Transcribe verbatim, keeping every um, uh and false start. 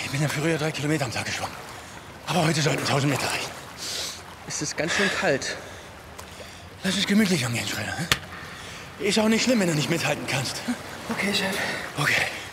Ich bin ja früher drei Kilometer am Tag geschwommen. Aber heute sollten tausend Meter reichen. Es ist ganz schön kalt. Lass es gemütlich angehen, Schreiner. Ist auch nicht schlimm, wenn du nicht mithalten kannst. Okay, Chef. Okay.